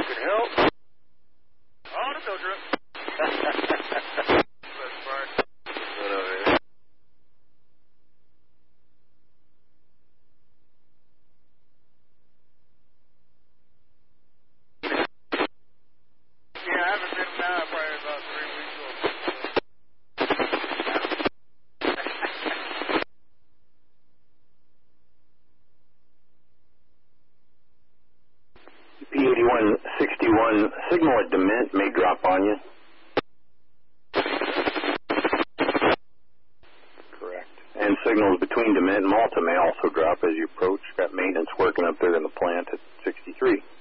can help. Oh, the filter. Best part. Good over here. Yeah, I haven't been now probably about 3 weeks old. P8161, signal at Dement may drop on you. Correct. And signals between Dement and Malta may also drop as you approach. Got maintenance working up there in the plant at 63.